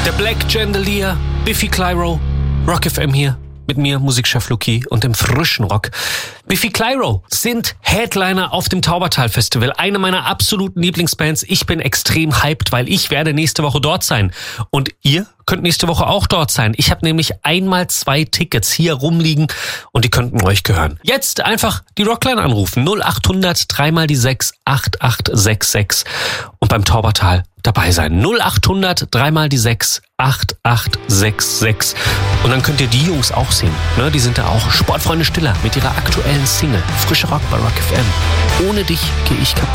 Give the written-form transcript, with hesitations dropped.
Der Black Chandelier, Biffy Clyro, Rock FM hier. Mit mir, Musikchef Luki und dem frischen Rock. Biffy Clyro sind Headliner auf dem Taubertal-Festival. Eine meiner absoluten Lieblingsbands. Ich bin extrem hyped, weil ich werde nächste Woche dort sein. Und ihr könnt nächste Woche auch dort sein. Ich habe nämlich 1x2 Tickets hier rumliegen und die könnten euch gehören. Jetzt einfach die Rockline anrufen. 0800 3x6 8866 und beim Taubertal dabei sein. 0800 3x6 8866. Und dann könnt ihr die Jungs auch sehen. Ne? Die sind da auch. Sportfreunde Stiller mit ihrer aktuellen Single. Frische Rock bei Rock FM. Ohne dich gehe ich kaputt.